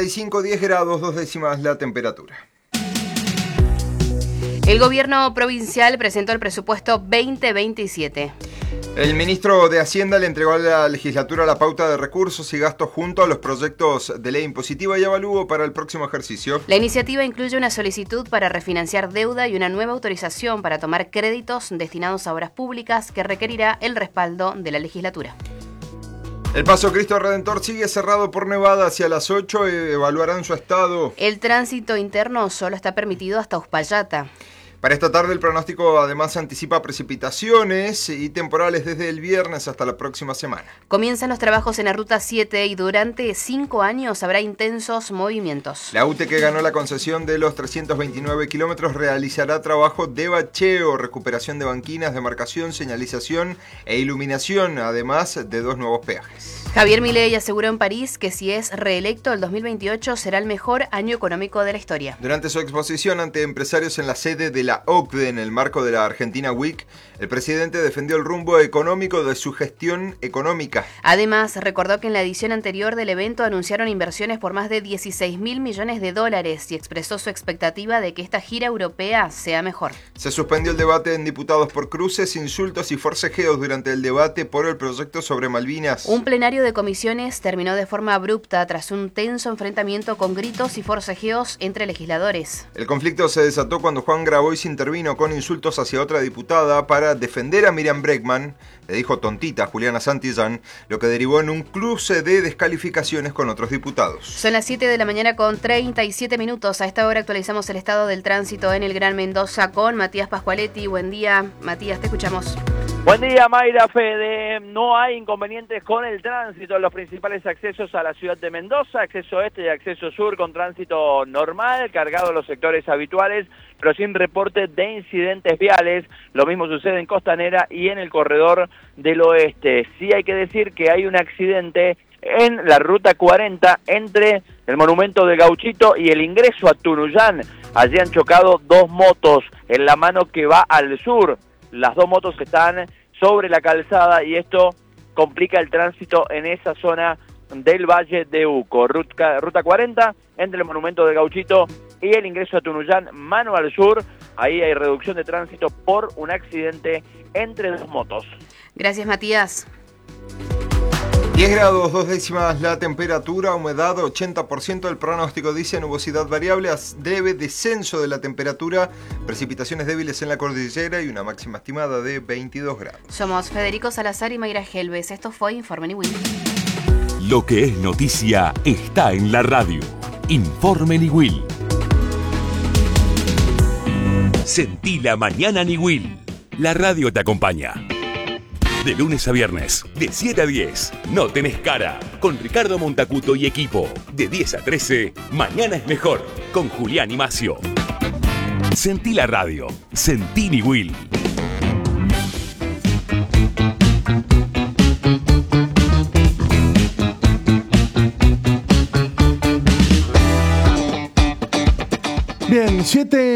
35, 10 grados, 2 décimas la temperatura. El gobierno provincial presentó el presupuesto 2027. El ministro de Hacienda le entregó a la legislatura la pauta de recursos y gastos junto a los proyectos de ley impositiva y avalúo para el próximo ejercicio. La iniciativa incluye una solicitud para refinanciar deuda y una nueva autorización para tomar créditos destinados a obras públicas que requerirá el respaldo de la legislatura. El Paso Cristo Redentor sigue cerrado por nevada hacia las 8. Evaluarán su estado. El tránsito interno solo está permitido hasta Uspallata. Para esta tarde el pronóstico además anticipa precipitaciones y temporales desde el viernes hasta la próxima semana. Comienzan los trabajos en la Ruta 7 y durante 5 años habrá intensos movimientos. La UTE, que ganó la concesión de los 329 kilómetros, realizará trabajo de bacheo, recuperación de banquinas, demarcación, señalización e iluminación, además de 2 nuevos peajes. Javier Milei aseguró en París que si es reelecto, el 2028 será el mejor año económico de la historia. Durante su exposición ante empresarios en la sede de la OCDE en el marco de la Argentina Week, el presidente defendió el rumbo económico de su gestión económica. Además, recordó que en la edición anterior del evento anunciaron inversiones por más de 16.000 millones de dólares y expresó su expectativa de que esta gira europea sea mejor. Se suspendió el debate en diputados por cruces, insultos y forcejeos durante el debate por el proyecto sobre Malvinas. Un plenario de comisiones terminó de forma abrupta tras un tenso enfrentamiento con gritos y forcejeos entre legisladores. El conflicto se desató cuando Juan Grabois intervino con insultos hacia otra diputada para defender a Miriam Bregman, le dijo tontita a Juliana Santillán, lo que derivó en un cruce de descalificaciones con otros diputados. Son las 7 de la mañana con 37 minutos. A esta hora actualizamos el estado del tránsito en el Gran Mendoza con Matías Pascualetti. Buen día, Matías, te escuchamos. Buen día, Mayra, Fede. No hay inconvenientes con el tránsito en los principales accesos a la ciudad de Mendoza, acceso este y acceso sur con tránsito normal, cargado en los sectores habituales, pero sin reporte de incidentes viales. Lo mismo sucede en Costanera y en el corredor del oeste. Sí hay que decir que hay un accidente en la ruta 40 entre el monumento de Gauchito y el ingreso a Tunuyán. Allí han chocado 2 motos en la mano que va al sur. Las 2 motos están sobre la calzada y esto complica el tránsito en esa zona del Valle de Uco. Ruta 40 entre el monumento de Gauchito y el ingreso a Tunuyán, mano al sur. Ahí hay reducción de tránsito por un accidente entre 2 motos. Gracias, Matías. 10 grados, 2 décimas la temperatura, humedad 80%, el pronóstico dice nubosidad variable, leve descenso de la temperatura, precipitaciones débiles en la cordillera y una máxima estimada de 22 grados. Somos Federico Salazar y Mayra Helves. Esto fue Informe Niwil. Lo que es noticia está en la radio. Informe Niwil. Sentí la mañana Niwil. La radio te acompaña. De lunes a viernes, de 7 a 10, No Tenés Cara, con Ricardo Montacuto y equipo. De 10 a 13, Mañana es Mejor, con Julián y Macio. Sentí la radio, sentí Niwil. Bien,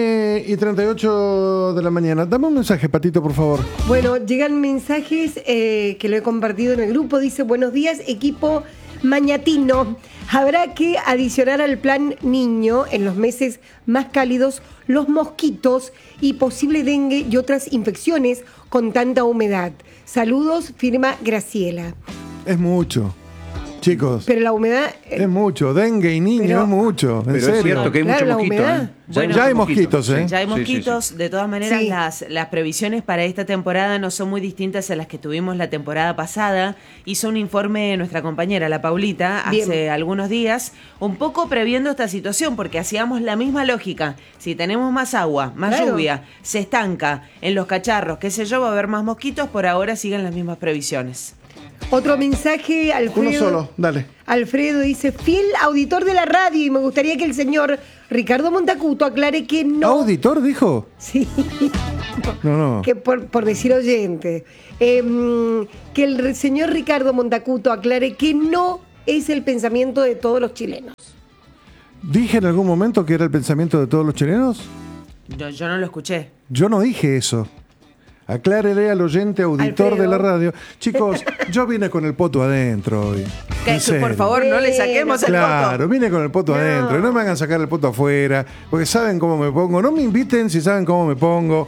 7:38 de la mañana. Dame un mensaje, Patito, por favor. Bueno, llegan mensajes que lo he compartido en el grupo. Dice, buenos días, equipo mañatino. Habrá que adicionar al plan niño en los meses más cálidos los mosquitos y posible dengue y otras infecciones con tanta humedad. Saludos, firma Graciela. Es mucho. Chicos, pero la humedad es mucho, dengue y niño es mucho, en pero serio. Es cierto que hay mucho mosquito. Bueno, ya hay mosquitos, ¿eh? Ya hay mosquitos, de todas maneras las previsiones para esta temporada no son muy distintas a las que tuvimos la temporada pasada. Hizo un informe nuestra compañera, la Paulita, hace algunos días, un poco previendo esta situación, porque hacíamos la misma lógica. Si tenemos más agua, más lluvia, se estanca en los cacharros, qué sé yo, va a haber más mosquitos, por ahora siguen las mismas previsiones. Otro mensaje, Alfredo. Uno solo, dale. Alfredo dice, fiel auditor de la radio y me gustaría que el señor Ricardo Montacuto aclare que no... ¿Auditor dijo? Sí. No. Que por decir oyente. Que el señor Ricardo Montacuto aclare que no es el pensamiento de todos los chilenos. ¿Dije en algún momento que era el pensamiento de todos los chilenos? Yo no lo escuché. Yo no dije eso. Aclárele al oyente auditor Alfredo. de la radio. Chicos, yo vine con el poto adentro hoy. Que En serio. por favor no le saquemos el Claro, voto. vine con el poto adentro. Y no me hagan sacar el poto afuera, porque saben cómo me pongo. No me inviten si saben cómo me pongo.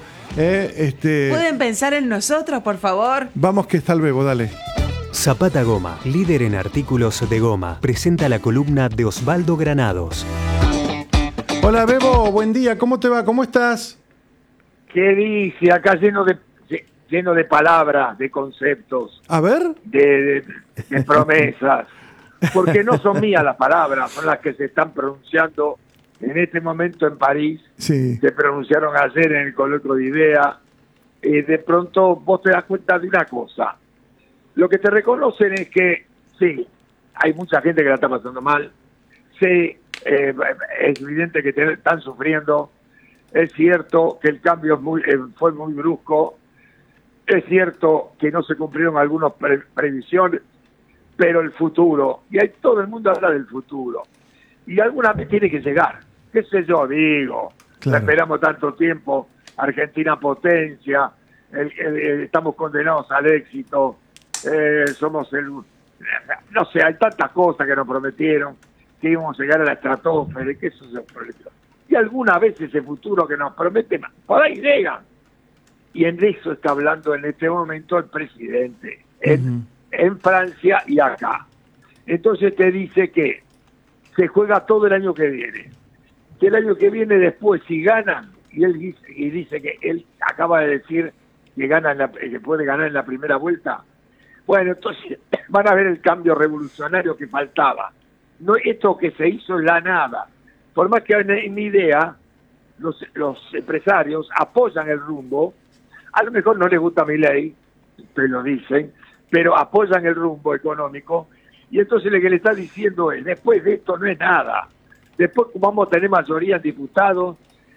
¿Pueden pensar en nosotros, por favor? Vamos que está el bebo, dale. Zapata Goma, líder en artículos de goma, presenta la columna de Osvaldo Granados. Hola Bebo, buen día, ¿cómo te va? ¿Cómo estás? ¿Qué dice? Acá lleno de palabras, de conceptos, A ver. de promesas, porque no son mías las palabras, son las que se están pronunciando en este momento en París. Sí. Se pronunciaron ayer en el coloquio de ideas. De pronto vos te das cuenta de una cosa. Lo que te reconocen es que, sí, hay mucha gente que la está pasando mal. Sí, es evidente que están sufriendo. Es cierto que el cambio fue muy brusco. Es cierto que no se cumplieron algunas previsiones, pero el futuro, y ahí todo el mundo habla del futuro, y alguna vez tiene que llegar. ¿Qué sé yo? Digo, Claro. esperamos tanto tiempo, Argentina potencia, estamos condenados al éxito, somos no sé, hay tantas cosas que nos prometieron, que íbamos a llegar a la estratosfera, que eso se prometió. Y alguna vez ese futuro que nos prometen, por ahí llegan. Y en eso está hablando en este momento el presidente, en Francia y acá. Entonces te dice que se juega todo el año que viene. Que el año que viene después, si ganan, y él dice que él acaba de decir que puede ganar en la primera vuelta, bueno, entonces van a ver el cambio revolucionario que faltaba. No, esto que se hizo en la nada. Por más que en mi idea, los empresarios apoyan el rumbo. A lo mejor no les gusta Milei, te lo dicen, pero apoyan el rumbo económico. Y entonces lo que le está diciendo es, después de esto no es nada. Después vamos a tener mayoría en diputados,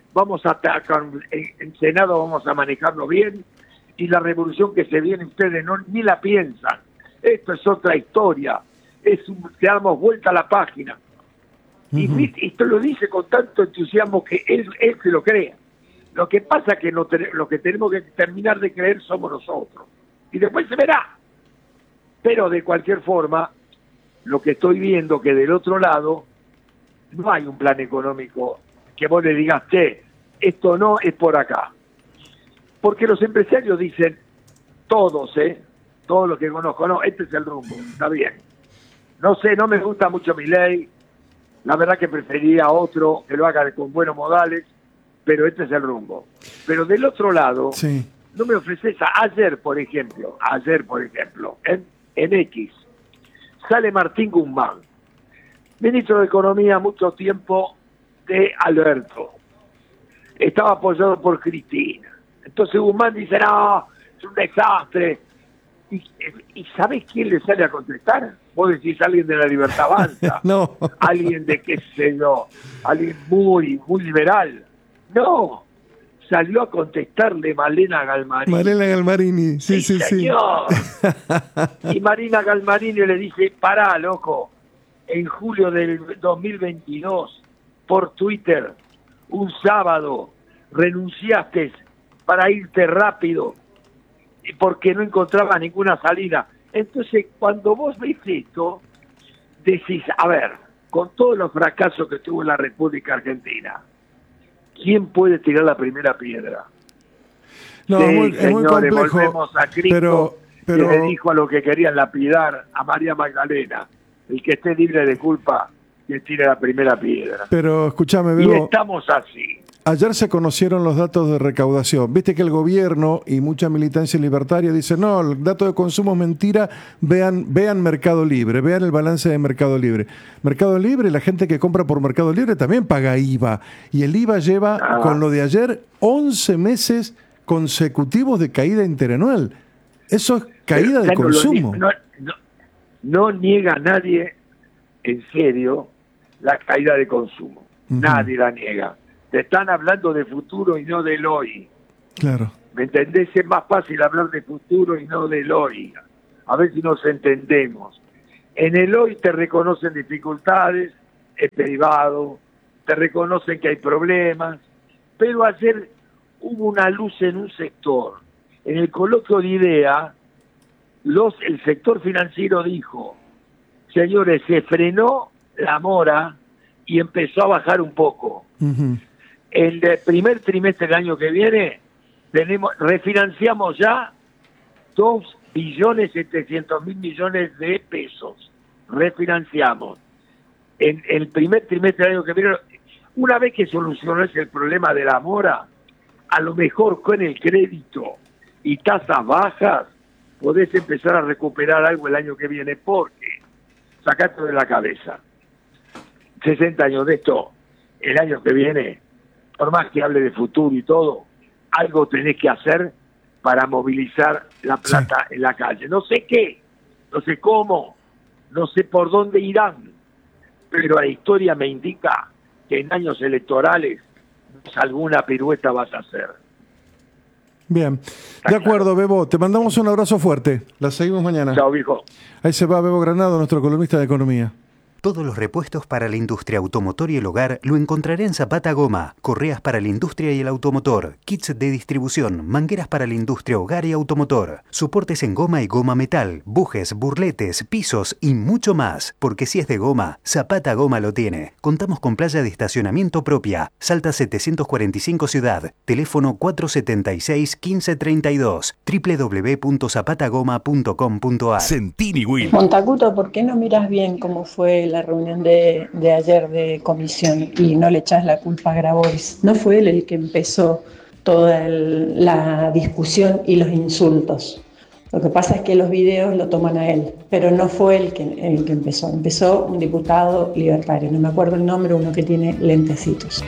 en Senado vamos a manejarlo bien, y la revolución que se viene ustedes ni la piensan. Esto es otra historia, te damos vuelta a la página. Y esto lo dice con tanto entusiasmo que él se lo cree. Lo que pasa es que lo que tenemos que terminar de creer somos nosotros. Y después se verá. Pero de cualquier forma, lo que estoy viendo que del otro lado no hay un plan económico que vos le digas, esto no es por acá. Porque los empresarios dicen, todos los que conozco, no, este es el rumbo, está bien. No sé, no me gusta mucho Milei, la verdad que preferiría otro que lo haga con buenos modales, pero este es el rumbo. Pero del otro lado, Sí. no me ofreces ayer, por ejemplo, en X, sale Martín Guzmán, ministro de Economía mucho tiempo de Alberto. Estaba apoyado por Cristina. Entonces Guzmán dice, no, es un desastre. ¿Y sabés quién le sale a contestar? Vos decís alguien de la Libertad Avanza. No. Alguien de qué sé yo, alguien muy, muy liberal. No, salió a contestarle Malena Galmarini. Malena Galmarini, sí. Señor. Y Marina Galmarini le dice, pará, loco, en julio del 2022, por Twitter, un sábado, renunciaste para irte rápido, porque no encontraba ninguna salida. Entonces, cuando vos ves esto, decís, a ver, con todos los fracasos que tuvo la República Argentina, ¿quién puede tirar la primera piedra? No, Sí, es muy señores, complejo. volvemos a Cristo, pero que le dijo a los que querían lapidar a María Magdalena, el que esté libre de culpa, que tire la primera piedra. Pero escúchame, Y Bebo. estamos así. Ayer se conocieron los datos de recaudación. Viste que el gobierno y mucha militancia libertaria dicen, no, el dato de consumo es mentira, vean Mercado Libre, vean el balance de Mercado Libre. Mercado Libre, la gente que compra por Mercado Libre también paga IVA. Y el IVA lleva, con lo de ayer, 11 meses consecutivos de caída interanual. Eso es caída de consumo. No niega nadie, en serio, la caída de consumo. Nadie la niega. Te están hablando de futuro y no del hoy. Claro. ¿Me entendés? Es más fácil hablar de futuro y no del hoy. A ver si nos entendemos. En el hoy te reconocen dificultades, es privado, te reconocen que hay problemas, pero ayer hubo una luz en un sector en el coloquio de idea, el sector financiero dijo, señores, se frenó la mora y empezó a bajar un poco. Uh-huh. En el primer trimestre del año que viene, refinanciamos ya 2.700.000 millones de pesos. Refinanciamos. En el primer trimestre del año que viene, una vez que solucionó el problema de la mora, a lo mejor con el crédito y tasas bajas, podés empezar a recuperar algo el año que viene, porque, sacate de la cabeza, 60 años de esto, el año que viene, por más que hable de futuro y todo, algo tenés que hacer para movilizar la plata en la calle. No sé qué, no sé cómo, no sé por dónde irán, pero la historia me indica que en años electorales alguna pirueta vas a hacer. Bien, de acuerdo, Bebo, te mandamos un abrazo fuerte. La seguimos mañana. Chao, viejo. Ahí se va Bebo Granado, nuestro columnista de economía. Todos los repuestos para la industria automotor y el hogar lo encontrará en Zapata Goma. Correas para la industria y el automotor, kits de distribución, mangueras para la industria, hogar y automotor, soportes en goma y goma metal, bujes, burletes, pisos y mucho más. Porque si es de goma, Zapata Goma lo tiene. Contamos con playa de estacionamiento propia. Salta 745 Ciudad. Teléfono 476-1532. www.zapatagoma.com.ar. Sentí Niwil. Montacuto, ¿por qué no miras bien cómo fue la reunión de ayer de comisión y no le echas la culpa a Grabois? No fue él el que empezó toda la discusión y los insultos. Lo que pasa es que los videos lo toman a él, pero no fue el que empezó. Empezó un diputado libertario, no me acuerdo el nombre, uno que tiene lentecitos.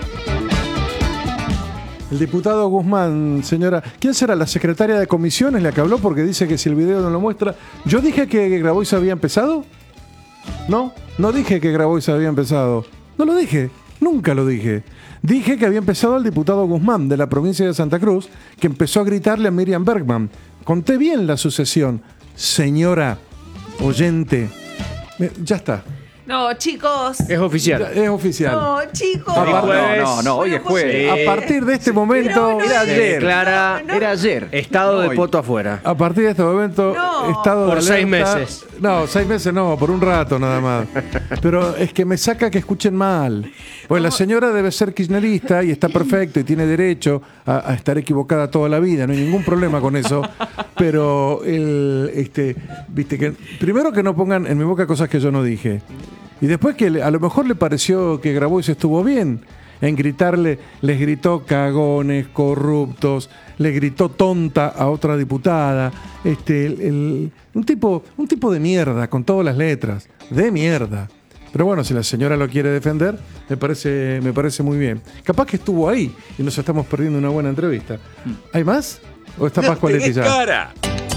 El diputado Guzmán, señora, ¿quién será? ¿La secretaria de comisiones la que habló? Porque dice que si el video no lo muestra... ¿Yo dije que Grabois había empezado? No dije que Grabois había empezado. No lo dije, nunca lo dije. Dije que había empezado el diputado Guzmán de la provincia de Santa Cruz, que empezó a gritarle a Miriam Bergman. Conté bien la sucesión, señora oyente. Ya está. No, chicos. Es oficial. Es oficial. No, chicos. No, hoy es jueves. A partir de este momento... Era ayer. Era ayer. Estado de poto afuera. A partir de este momento, estado de por alerta. 6 meses. No, 6 meses no, por un rato nada más. Pero es que me saca que escuchen mal. Pues la señora debe ser kirchnerista y está perfecto y tiene derecho a estar equivocada toda la vida. No hay ningún problema con eso. Pero viste que primero que no pongan en mi boca cosas que yo no dije. Y después que a lo mejor le pareció que Grabois estuvo bien en gritarle, les gritó cagones, corruptos, le gritó tonta a otra diputada, un tipo de mierda, con todas las letras, de mierda. Pero bueno, si la señora lo quiere defender, me parece muy bien. Capaz que estuvo ahí y nos estamos perdiendo una buena entrevista. ¿Hay más? ¿O está Pascualetti ya? Cara.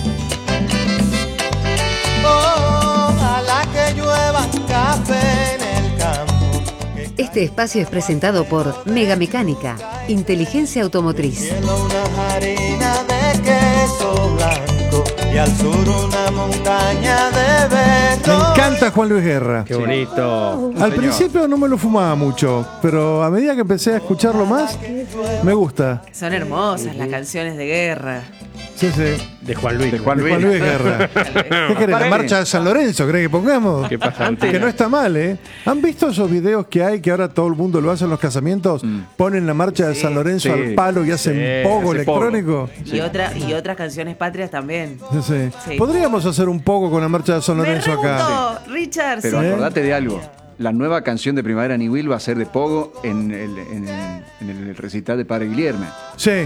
Ojalá que llueva café en el campo. Este espacio es presentado por Mega Mecánica, inteligencia automotriz. Una harina de queso blanco y al sur una montaña de berro. Me encanta Juan Luis Guerra. Qué bonito. Al principio no me lo fumaba mucho, pero a medida que empecé a escucharlo más, me gusta. Son hermosas las canciones de guerra. Sí. De Juan Luis. De Juan Luis Guerra. ¿Qué querés? ¿La marcha de San Lorenzo? ¿Cree que pongamos? ¿Qué pasa antes? Que no está mal, ¿eh? ¿Han visto esos videos que hay que ahora todo el mundo lo hace en los casamientos? Ponen la marcha de San Lorenzo al palo y hacen pogo electrónico. Y otras canciones patrias también. Sí. Podríamos hacer un poco con la marcha de San Lorenzo acá. Richard. Pero acordate de algo. La nueva canción de Primavera Niwil va a ser de pogo en el recital de Padre Guillermo. Sí.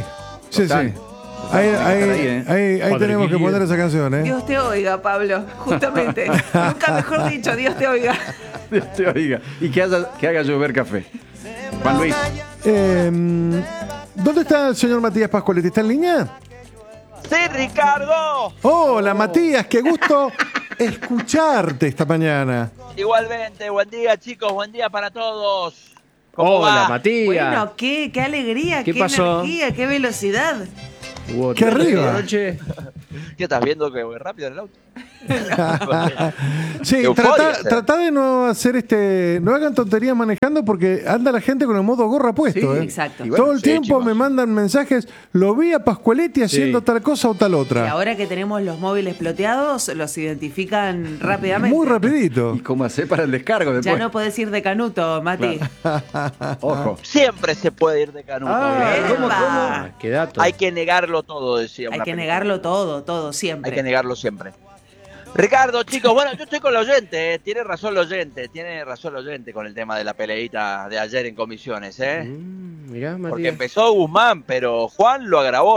Ahí tenemos que poner esa canción, ¿eh? Dios te oiga, Pablo, justamente. Nunca mejor dicho, Dios te oiga. Dios te oiga. Y que haga llover café. Juan Luis. ¿Dónde está el señor Matías Pascualetti? ¿Está en línea? ¡Sí, Ricardo! Hola, Matías, qué gusto escucharte esta mañana. Igualmente, buen día, chicos, buen día para todos. Hola, Matías. Bueno, qué alegría, qué pasó? energía, qué velocidad. ¡Qué arriba! ¿Qué estás viendo que voy rápido en el auto? Sí, trata de no hacer no hagan tonterías manejando porque anda la gente con el modo gorra puesto. Sí, exacto. Todo el tiempo me mandan mensajes, lo vi a Pascualetti haciendo tal cosa o tal otra. Y ahora que tenemos los móviles ploteados, los identifican rápidamente. Muy rapidito. ¿Y cómo hacer para el descargo después? Ya no podés ir de canuto, Mati. Ojo. Siempre se puede ir de canuto. ¿Cómo? Qué dato. Hay que negarlo todo, decía Hay una que película. negarlo todo, siempre. Hay que negarlo siempre. Ricardo, chicos, bueno, yo estoy con el oyente, tiene razón el oyente con el tema de la peleita de ayer en comisiones, Mirá, Matías. Porque empezó Guzmán, pero Juan lo agravó.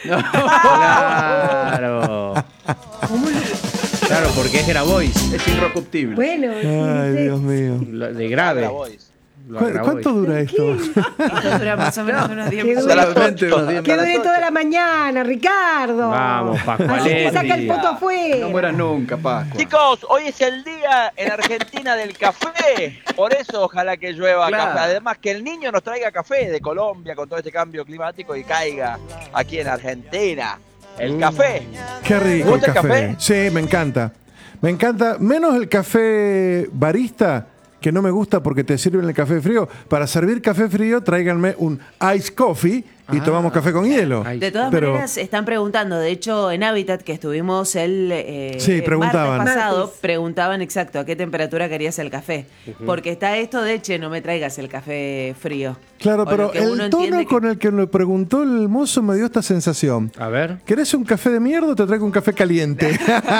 Claro. Claro, porque es Grabois. Es irrecuptible. Bueno, Ay, Dios mío. De grave. ¿Cuánto dura esto? Esto dura más o menos unos 10 minutos. Solamente unos 10 Que dure toda la mañana, Ricardo. Vamos, Pascualetti. Así que saca el poto afuera. No mueras nunca, Pascua. Chicos, hoy es el día en Argentina del café, por eso ojalá que llueva Claro. café. Además que el niño nos traiga café de Colombia con todo este cambio climático y caiga aquí en Argentina. El café. Qué rico ¿Te el gusta el café. café? Sí, me encanta. Me encanta, menos el café barista, que no me gusta porque te sirven el café frío. Para servir café frío, tráiganme un ice coffee y tomamos café con hielo. De todas maneras, están preguntando, de hecho, en Hábitat, que estuvimos Sí, preguntaban. martes pasado, preguntaban exacto a qué temperatura querías el café. Porque está esto de, no me traigas el café frío. Claro, O pero lo que uno el tono entiende con el que me preguntó el mozo me dio esta sensación. A ver. ¿Querés un café de mierda o te traigo un café caliente?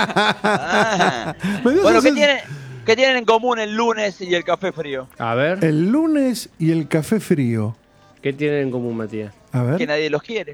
Me dio Bueno, esa ¿qué tienen en común el lunes y el café frío? A ver. El lunes y el café frío. ¿Qué tienen en común, Matías? A ver. Que nadie los quiere.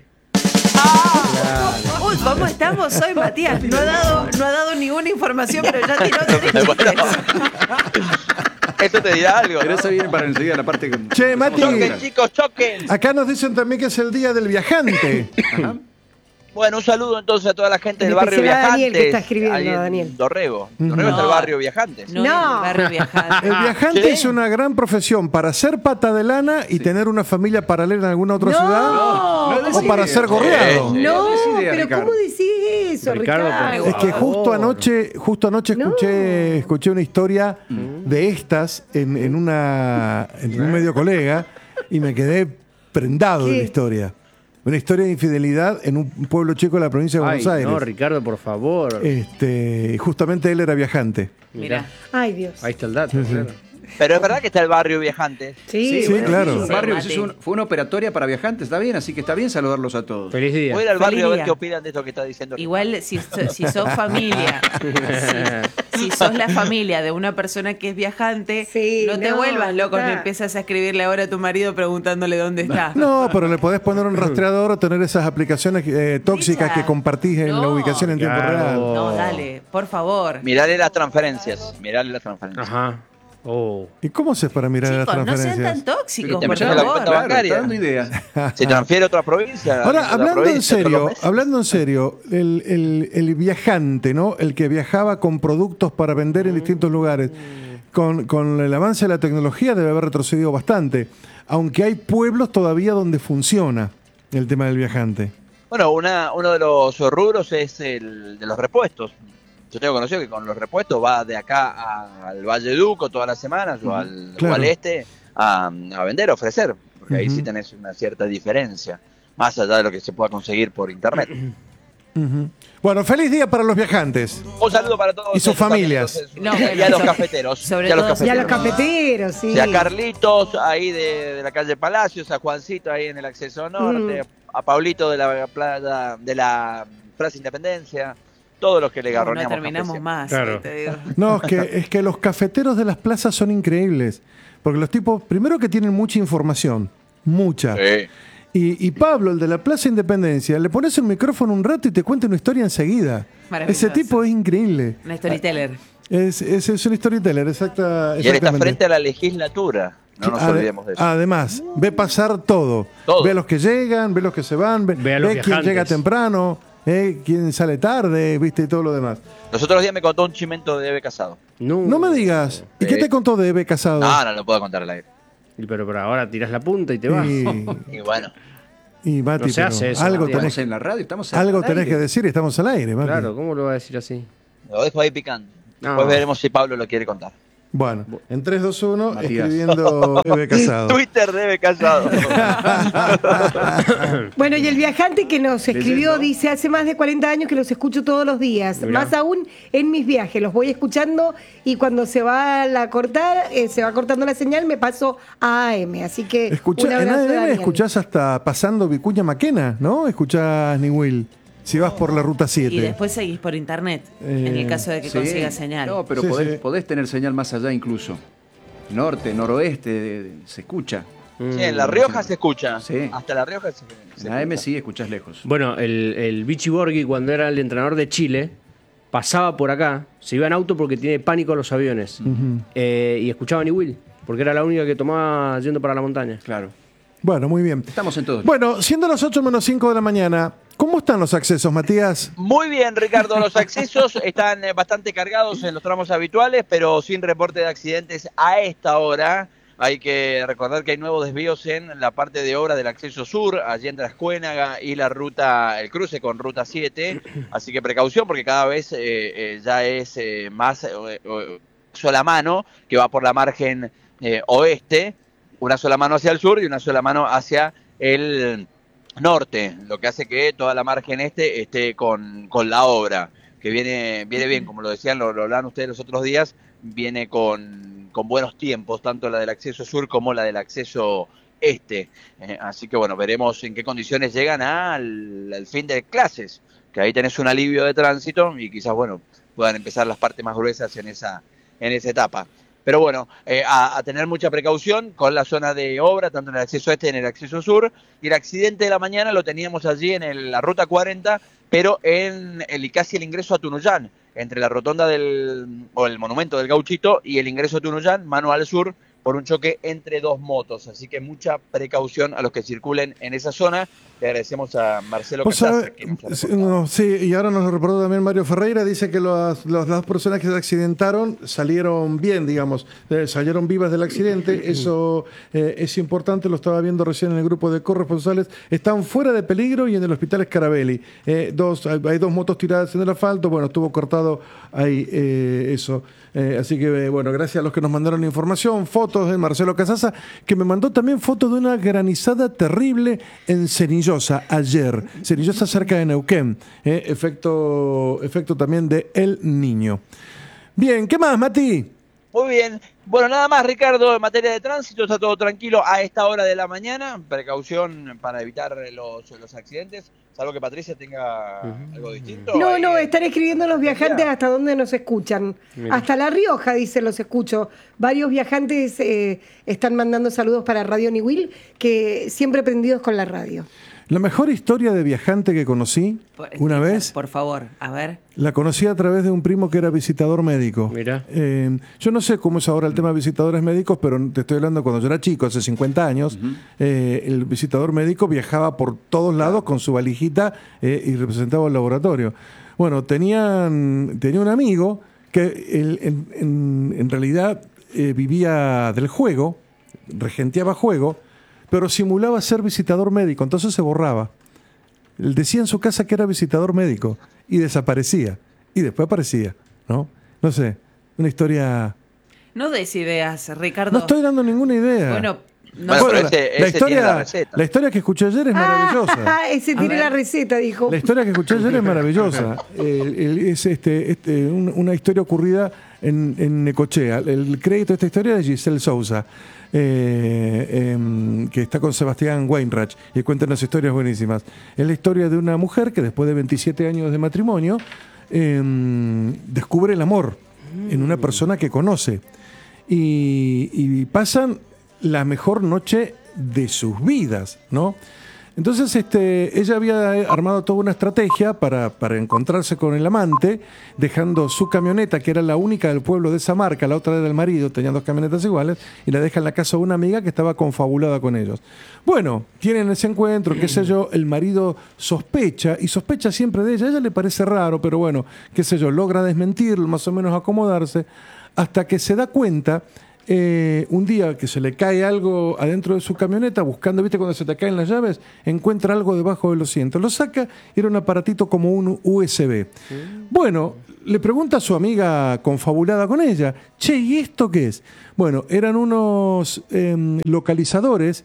Uy, ¿cómo estamos hoy, Matías? No ha dado ninguna información, pero ya tiró tres chistes. Esto te dirá algo. Pero ¿no? eso viene para enseguida la parte que... Che, Mati, Choquen, chicos, choquen. acá nos dicen también que es el día del viajante. Ajá. Bueno, un saludo entonces a toda la gente En del barrio especial a Viajantes. Daniel, que está escribiendo, ahí en Daniel. Dorrego. Dorrego está el barrio Viajantes. No, en el barrio viajante. El viajante ¿sí? es una gran profesión para ser pata de lana y tener una familia paralela en alguna otra ciudad. no O para des ser idea. gorreado. No, des idea, pero Ricardo. ¿cómo decís eso, Ricardo, Ricardo? por Es que justo anoche No. escuché una historia de estas en un medio colega y me quedé prendado de ¿Qué? la historia. Una historia de infidelidad en un pueblo chico de la provincia de Ay, Buenos Aires. no, Ricardo, por favor. Y justamente él era viajante. Mirá. Ay, Dios. Ahí está el dato. Claro. Pero es verdad que está el barrio Viajantes. Sí, Sí, claro. Un barrio que Mati. fue una operatoria para viajantes, está bien, así que está bien saludarlos a todos. Feliz día. Voy a ir al Feliz barrio a ver día. qué opinan de esto que está diciendo. Igual, si sos familia, si sos la familia de una persona que es viajante, Sí, no te no, vuelvas loco, no está. empiezas a escribirle ahora a tu marido preguntándole dónde está. No, pero le podés poner un rastreador o tener esas aplicaciones tóxicas Dicha. que compartís en la No. ubicación en tiempo Claro. real. No, dale, por favor. Mirarle las transferencias. Ajá. Oh. ¿Y cómo haces para mirar las Chicos, no sean transferencias? tan tóxicos, Te por metes en la favor. cuenta bancaria. Está dando ideas. Se transfiere a otra provincia. Ahora, a otra hablando en provincia, todos los serio, meses. el viajante, ¿no? El que viajaba con productos para vender en distintos lugares, con el avance de la tecnología debe haber retrocedido bastante, aunque hay pueblos todavía donde funciona el tema del viajante. Bueno, uno de los rubros es el de los repuestos. Yo tengo conocido que con los repuestos va de acá al Valle Duco todas las semanas o al, Claro. o al este a vender, a ofrecer, porque ahí Ujú. sí tenés una cierta diferencia, más allá de lo que se pueda conseguir por internet. Ujú. Bueno, feliz día para los viajantes. Un saludo para todos Y sus ellos también, familias. entonces, No, y a los sobre- cafeteros. sobre y a los todo- Y a los cafeteros. cafeteros, sí. Sí, a Carlitos, ahí de la calle Palacios, a Juancito ahí en el acceso norte, a Paulito de la playa de la Plaza Independencia, todos los que le No garroneamos. terminamos café. más. Claro. Te digo. No, es que los cafeteros de las plazas son increíbles. Porque los tipos, primero que tienen mucha información, mucha. Sí. Y Pablo, el de la Plaza Independencia, le pones el micrófono un rato y te cuenta una historia enseguida. Maravilloso. Ese tipo es increíble. Una storyteller. Es un storyteller, Y él está exactamente. frente a la legislatura, no nos olvidemos de eso. Además, ve pasar todo. Todo. Ve a los que llegan, ve los que se van, Ve a los quién viajantes. llega temprano, quién sale tarde, viste, y todo lo demás. Los otros días me contó un chimento de Eve Casado. No me digas. ¿Y qué te contó de Ebe Casado? No lo puedo contar al aire. Pero ahora tirás la punta y te vas. Y bueno, Y Mati, No se pero hace eso, algo Matías. tenés, Estamos en la radio, estamos en algo el tenés aire. que decir y estamos al aire, Mati. Claro, ¿cómo lo va a decir así? Lo dejo ahí picando. Después veremos si Pablo lo quiere contar. Bueno, en 3, 2, 1, Matías. escribiendo Debe Casado. Twitter Debe Casado. Bueno, y el viajante que nos escribió dice, hace más de 40 años que los escucho todos los días, más aún en mis viajes, los voy escuchando y cuando se va a cortar, se va cortando la señal, me paso a AM, así que un En abrazo, AM Daniel. escuchás hasta pasando Vicuña Maquena, ¿no? Escuchás Niwil, si vas por la ruta 7. Y después seguís por internet, en el caso de que consigas señal. No, pero Sí, podés tener señal más allá incluso. Norte, noroeste, se escucha. Sí, en La Rioja se escucha. Sí. Hasta La Rioja se En AM escucha. sí escuchás lejos. Bueno, el Vichy Borghi, cuando era el entrenador de Chile, pasaba por acá, se iba en auto porque tiene pánico a los aviones. Y escuchaba Niwil, porque era la única que tomaba yendo para la montaña. Claro. Bueno, muy bien. Estamos en todo. Bueno, siendo las 8 menos 5 de la mañana, ¿cómo están los accesos, Matías? Muy bien, Ricardo. Los accesos están bastante cargados en los tramos habituales, pero sin reporte de accidentes a esta hora. Hay que recordar que hay nuevos desvíos en la parte de obra del acceso sur, allí entre Ascuénaga y el cruce con ruta 7. Así que precaución porque cada vez ya es más sola mano que va por la margen oeste, una sola mano hacia el sur y una sola mano hacia el norte, lo que hace que toda la margen este esté con la obra, que viene bien, como lo decían, lo hablaban ustedes los otros días, viene con buenos tiempos, tanto la del acceso sur como la del acceso este. Así que bueno, veremos en qué condiciones llegan al fin de clases, que ahí tenés un alivio de tránsito y quizás, bueno, puedan empezar las partes más gruesas en esa etapa. Pero bueno, a tener mucha precaución con la zona de obra, tanto en el acceso este como en el acceso sur. Y el accidente de la mañana lo teníamos allí en la ruta 40, pero en casi el ingreso a Tunuyán, entre la rotonda el monumento del Gauchito y el ingreso a Tunuyán, mano al sur, por un choque entre dos motos. Así que mucha precaución a los que circulen en esa zona. Le agradecemos a Marcelo Casaza. Sí, y ahora nos lo reportó también Mario Ferreira. Dice que las dos personas que se accidentaron salieron bien, digamos, salieron vivas del accidente. Eso es importante, lo estaba viendo recién en el grupo de corresponsales. Están fuera de peligro y en el hospital Scarabelli. Hay dos motos tiradas en el asfalto. Bueno, estuvo cortado ahí eso. Así que, bueno, gracias a los que nos mandaron información, fotos de Marcelo Casaza, que me mandó también fotos de una granizada terrible en Cenillosa ayer. Cenillosa cerca de Neuquén. Efecto también de El Niño. Bien, ¿qué más, Mati? Muy bien. Bueno, nada más, Ricardo, en materia de tránsito está todo tranquilo a esta hora de la mañana. Precaución para evitar los accidentes, salvo que Patricia tenga algo distinto. No, están escribiendo los viajantes hasta dónde nos escuchan. Mira. Hasta La Rioja, dicen, los escucho. Varios viajantes están mandando saludos para Radio Niwil, que siempre prendidos con la radio. La mejor historia de viajante que conocí una vez. Por favor, a ver. La conocí a través de un primo que era visitador médico. Mira. Yo no sé cómo es ahora el tema de visitadores médicos, pero te estoy hablando cuando yo era chico, hace 50 años, el visitador médico viajaba por todos lados con su valijita y representaba el laboratorio. Bueno, tenía un amigo que en realidad vivía del juego, regenteaba juego, pero simulaba ser visitador médico, entonces se borraba. Él decía en su casa que era visitador médico y desaparecía. Y después aparecía, ¿no? No sé, una historia... No des ideas, Ricardo. No estoy dando ninguna idea. Bueno, No, pero ese tiene la receta. La historia que escuché ayer es maravillosa. Ese tiene la receta, dijo. La historia que escuché ayer es maravillosa. Es una historia ocurrida en Necochea. El crédito de esta historia es de Giselle Sousa, que está con Sebastián Weinreich y cuenta unas historias buenísimas. Es la historia de una mujer que después de 27 años de matrimonio descubre el amor en una persona que conoce y pasan la mejor noche de sus vidas, ¿no? Entonces ella había armado toda una estrategia para encontrarse con el amante, dejando su camioneta, que era la única del pueblo de esa marca, la otra era del marido, tenían dos camionetas iguales, y la deja en la casa de una amiga que estaba confabulada con ellos. Bueno, tienen ese encuentro, qué sé yo, el marido sospecha, y sospecha siempre de ella, a ella le parece raro, pero bueno, qué sé yo, logra desmentirlo, más o menos acomodarse, hasta que se da cuenta... un día que se le cae algo adentro de su camioneta, buscando, ¿viste cuando se te caen las llaves? Encuentra algo debajo de los asientos. Lo saca y era un aparatito como un USB. Bueno, le pregunta a su amiga confabulada con ella, che, ¿y esto qué es? Bueno, eran unos localizadores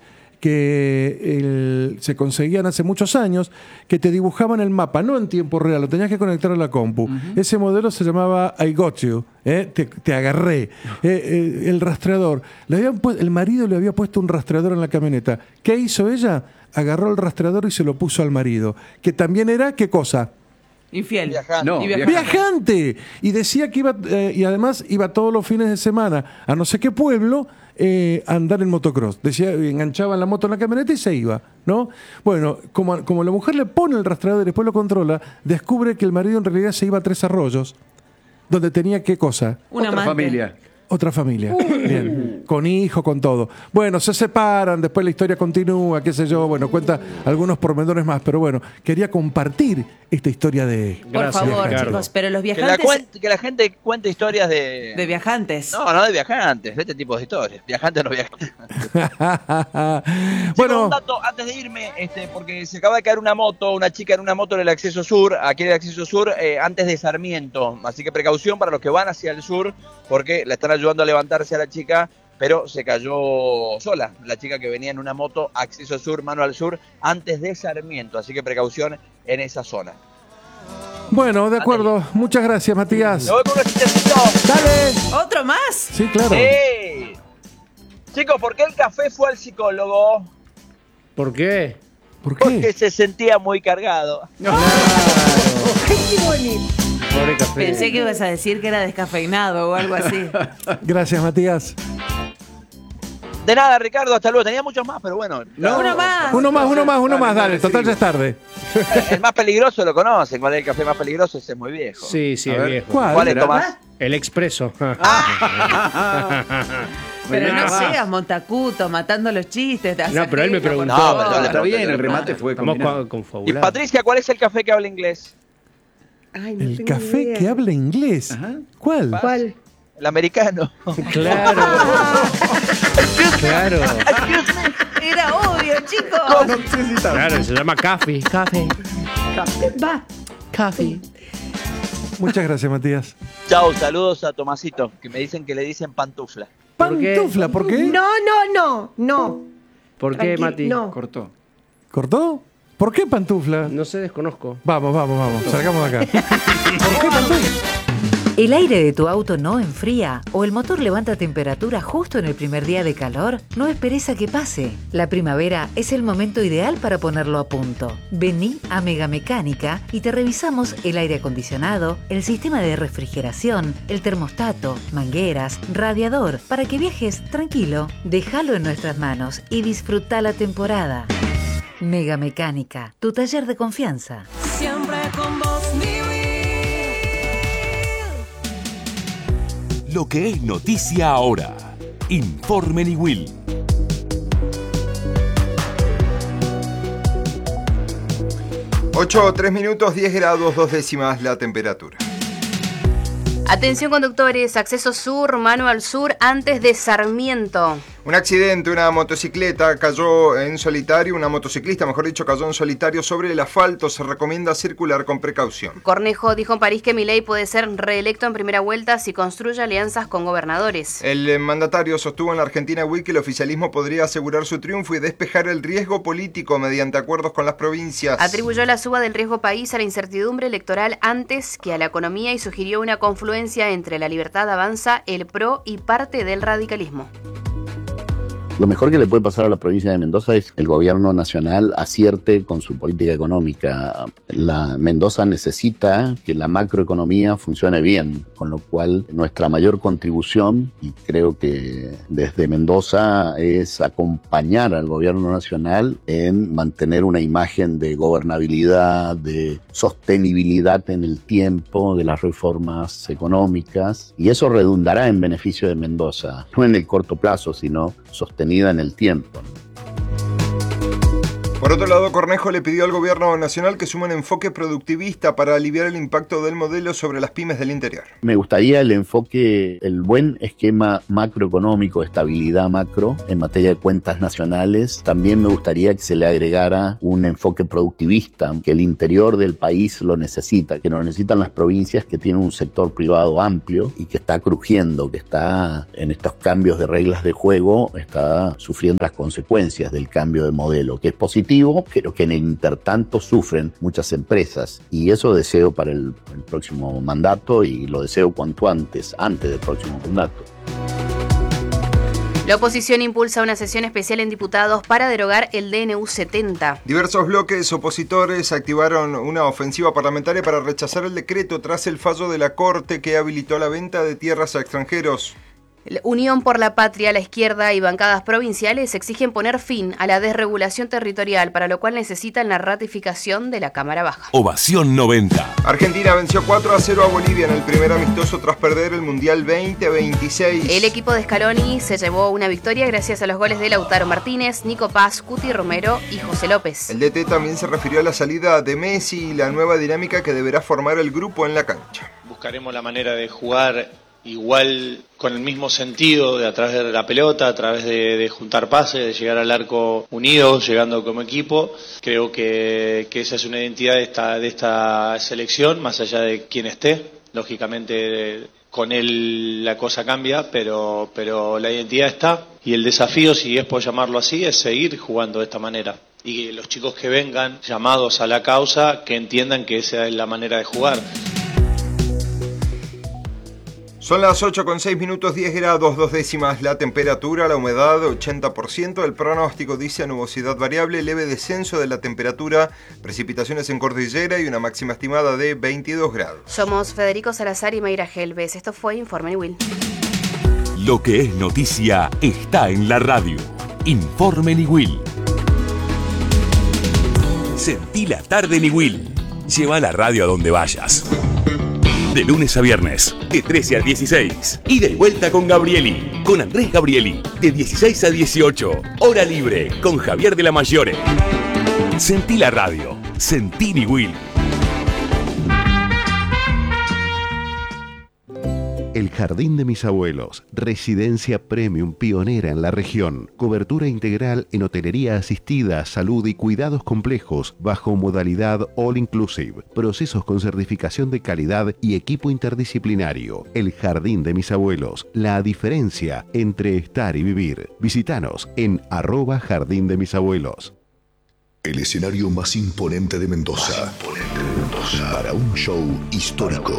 que se conseguían hace muchos años, que te dibujaban el mapa, no en tiempo real, lo tenías que conectar a la compu. Ese modelo se llamaba I Got You, te agarré. El rastreador. El marido le había puesto un rastreador en la camioneta. ¿Qué hizo ella? Agarró el rastreador y se lo puso al marido. Que también era, ¿qué cosa? Infiel. Viajante. No, viajante. Y decía que iba, y además iba todos los fines de semana a no sé qué pueblo a andar en motocross. Decía, enganchaban la moto en la camioneta y se iba, ¿no? Bueno, como la mujer le pone el rastreador y después lo controla, descubre que el marido en realidad se iba a Tres Arroyos, donde tenía ¿qué cosa? Otra familia. Otra familia, bien, con hijo, con todo. Bueno, se separan, después la historia continúa, qué sé yo, bueno, cuenta algunos pormenores más, pero bueno, quería compartir esta historia de... Por favor, chicos, pero los viajantes... Que la gente cuente historias de... De viajantes. No de viajantes, de este tipo de historias. Viajantes no viajantes. Bueno, Chicos, un dato antes de irme, porque se acaba de caer una chica en una moto en el acceso sur, aquí en el acceso sur, antes de Sarmiento. Así que precaución para los que van hacia el sur, porque la están ayudando a levantarse a la chica, pero se cayó sola, la chica que venía en una moto, acceso sur, mano al sur, antes de Sarmiento, así que precaución en esa zona. Bueno, de acuerdo, muchas gracias, Matías. Me voy con un chistecito. ¡Dale! ¿Otro más? Sí, claro. Chicos, ¿por qué el café fue al psicólogo? ¿Por qué? ¿Por qué? Porque se sentía muy cargado. Claro. ¡Qué bonito! Pobre café. Pensé que ibas a decir que era descafeinado o algo así. Gracias, Matías. De nada, Ricardo, hasta luego. Tenía muchos más, pero bueno. Uno más, dale, total ya es tarde. El más peligroso lo conocen. ¿Cuál es el café más peligroso? Ese es muy viejo. Sí, es viejo. ¿Cuál es, Tomás? El Expreso. Pero no seas Montacuto, matando los chistes. No, pero él me preguntó. No, pero está bien, el remate fue combinado. Y Patricia, ¿cuál es el café que habla inglés? Ay, no El tengo café idea. que habla inglés. Ajá. ¿Cuál? ¿Cuál? El americano. Claro. Claro. Era obvio, chicos. Claro, se llama Café. Va. Café. Muchas gracias, Matías. Chau, saludos a Tomasito, que me dicen que le dicen pantufla. Pantufla, ¿por qué? No. ¿Por qué, Mati? No. Cortó. ¿Cortó? ¿Por qué pantufla? No sé, desconozco. Vamos, salgamos de acá. ¿Por qué pantufla? ¿El aire de tu auto no enfría o el motor levanta temperatura justo en el primer día de calor? No esperes a que pase. La primavera es el momento ideal para ponerlo a punto. Vení a Megamecánica y te revisamos el aire acondicionado, el sistema de refrigeración, el termostato, mangueras, radiador, para que viajes tranquilo. Déjalo en nuestras manos y disfruta la temporada. Megamecánica, tu taller de confianza. Siempre con vos, Lo que es noticia ahora. Informe Niwil. 8:03, 10 grados, 2 décimas la temperatura. Atención conductores, acceso sur, mano al sur, antes de Sarmiento. Un accidente, una motocicleta cayó en solitario, una motociclista, mejor dicho, cayó en solitario sobre el asfalto. Se recomienda circular con precaución. Cornejo dijo en París que Milei puede ser reelecto en primera vuelta si construye alianzas con gobernadores. El mandatario sostuvo en la Argentina Week que el oficialismo podría asegurar su triunfo y despejar el riesgo político mediante acuerdos con las provincias. Atribuyó la suba del riesgo país a la incertidumbre electoral antes que a la economía y sugirió una confluencia entre la Libertad Avanza, el PRO y parte del radicalismo. Lo mejor que le puede pasar a la provincia de Mendoza es que el gobierno nacional acierte con su política económica. La Mendoza necesita que la macroeconomía funcione bien, con lo cual nuestra mayor contribución, y creo que desde Mendoza, es acompañar al gobierno nacional en mantener una imagen de gobernabilidad, de sostenibilidad en el tiempo de las reformas económicas, y eso redundará en beneficio de Mendoza, no en el corto plazo, sino sostenida en el tiempo. Por otro lado, Cornejo le pidió al gobierno nacional que suma un enfoque productivista para aliviar el impacto del modelo sobre las pymes del interior. Me gustaría el enfoque, el buen esquema macroeconómico, estabilidad macro en materia de cuentas nacionales. También me gustaría que se le agregara un enfoque productivista, que el interior del país lo necesita, que lo necesitan las provincias que tienen un sector privado amplio y que está crujiendo, que está en estos cambios de reglas de juego, está sufriendo las consecuencias del cambio de modelo, que es positivo, pero que en el intertanto sufren muchas empresas, y eso deseo para el próximo mandato, y lo deseo cuanto antes del próximo mandato. La oposición impulsa una sesión especial en diputados para derogar el DNU 70. Diversos bloques opositores activaron una ofensiva parlamentaria para rechazar el decreto tras el fallo de la Corte que habilitó la venta de tierras a extranjeros. Unión por la Patria, la izquierda y bancadas provinciales exigen poner fin a la desregulación territorial, para lo cual necesitan la ratificación de la Cámara Baja. Ovación 90. Argentina venció 4-0 a Bolivia en el primer amistoso tras perder el Mundial 2026. El equipo de Scaloni se llevó una victoria gracias a los goles de Lautaro Martínez, Nico Paz, Cuti Romero y José López. El DT también se refirió a la salida de Messi y la nueva dinámica que deberá formar el grupo en la cancha. Buscaremos la manera de jugar igual, con el mismo sentido, de a través de la pelota, a través de juntar pases, de llegar al arco unidos, llegando como equipo. Creo que esa es una identidad de esta selección, más allá de quién esté. Lógicamente con él la cosa cambia, pero la identidad está, y el desafío, si es por llamarlo así, es seguir jugando de esta manera. Y que los chicos que vengan llamados a la causa, que entiendan que esa es la manera de jugar. Son las 8:06, 10 grados 2 décimas la temperatura, la humedad 80%, el pronóstico dice nubosidad variable, leve descenso de la temperatura, precipitaciones en cordillera y una máxima estimada de 22 grados. Somos Federico Salazar y Mayra Helves. Esto fue Informe Niwil. Lo que es noticia está en la radio. Informe Niwil. Sentí la tarde Niwil. Lleva la radio a donde vayas. De lunes a viernes, de 13 a 16. Ida y vuelta con Gabrieli, con Andrés Gabrieli, de 16 a 18. Hora libre, con Javier de la Mayore. Sentí la radio, sentí Niwil. El Jardín de mis abuelos, residencia premium pionera en la región, cobertura integral en hotelería asistida, salud y cuidados complejos bajo modalidad all inclusive, procesos con certificación de calidad y equipo interdisciplinario. El Jardín de mis abuelos, la diferencia entre estar y vivir. Visítanos en @Jardín de mis abuelos. El escenario más imponente de Mendoza. Para un show histórico.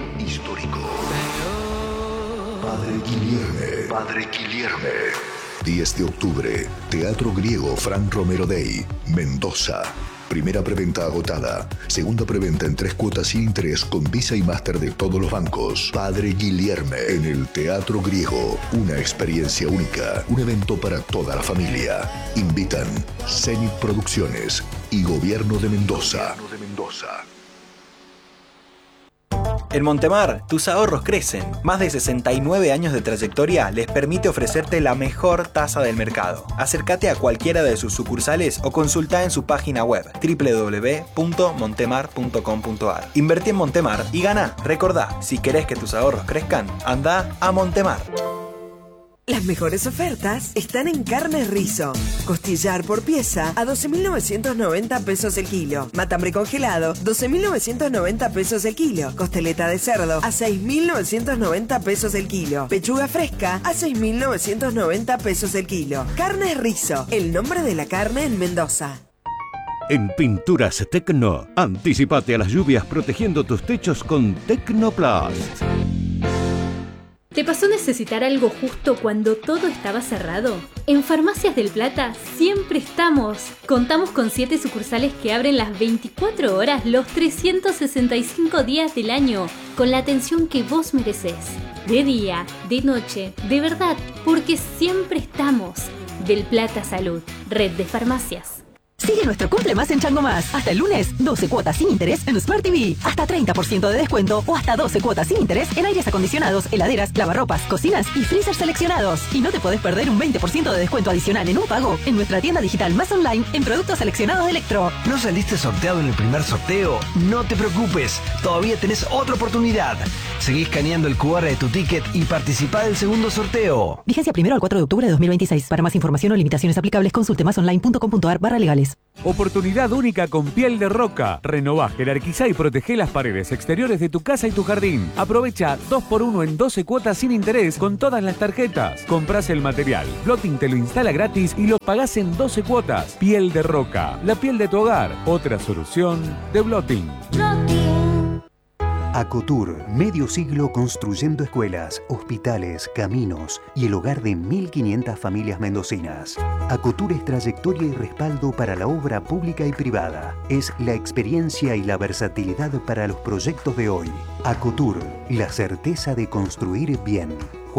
Padre Guilherme. 10 de octubre, Teatro Griego Frank Romero Day, Mendoza. Primera preventa agotada. Segunda preventa en 3 cuotas sin interés con Visa y Master de todos los bancos. Padre Guilherme en el Teatro Griego. Una experiencia única. Un evento para toda la familia. Invitan Zenit Producciones y Gobierno de Mendoza. En Montemar, tus ahorros crecen. Más de 69 años de trayectoria les permite ofrecerte la mejor tasa del mercado. Acércate a cualquiera de sus sucursales o consulta en su página web www.montemar.com.ar. Invertí en Montemar y gana. Recordá, si querés que tus ahorros crezcan, anda a Montemar. Las mejores ofertas están en Carnes Rizo. Costillar por pieza a 12.990 pesos el kilo. Matambre congelado, 12.990 pesos el kilo. Costeleta de cerdo a 6.990 pesos el kilo. Pechuga fresca a 6.990 pesos el kilo. Carnes Rizo, el nombre de la carne en Mendoza. En Pinturas Tecno, anticipate a las lluvias protegiendo tus techos con Tecnoplast. ¿Te pasó necesitar algo justo cuando todo estaba cerrado? En Farmacias del Plata siempre estamos. Contamos con 7 sucursales que abren las 24 horas los 365 días del año, con la atención que vos mereces. De día, de noche, de verdad, porque siempre estamos. Del Plata Salud, red de farmacias. Sigue nuestro cumple más en Chango Más. Hasta el lunes, 12 cuotas sin interés en Smart TV. Hasta 30% de descuento o hasta 12 cuotas sin interés en aires acondicionados, heladeras, lavarropas, cocinas y freezers seleccionados. Y no te podés perder un 20% de descuento adicional en un pago en nuestra tienda digital Más Online en productos seleccionados de Electro. ¿No saliste sorteado en el primer sorteo? No te preocupes, todavía tenés otra oportunidad. Seguí escaneando el QR de tu ticket y participá del segundo sorteo. Vigencia 1 al 4 de octubre de 2026. Para más información o limitaciones aplicables, consulte masonline.com.ar/legales. Oportunidad única con Piel de Roca. Renová, jerarquizá y protegé las paredes exteriores de tu casa y tu jardín. Aprovecha 2x1 en 12 cuotas sin interés con todas las tarjetas. Comprás el material, Blotting te lo instala gratis y lo pagás en 12 cuotas. Piel de Roca, la piel de tu hogar. Otra solución de Blotting. Acotur, medio siglo construyendo escuelas, hospitales, caminos y el hogar de 1.500 familias mendocinas. Acotur es trayectoria y respaldo para la obra pública y privada. Es la experiencia y la versatilidad para los proyectos de hoy. Acotur, la certeza de construir bien.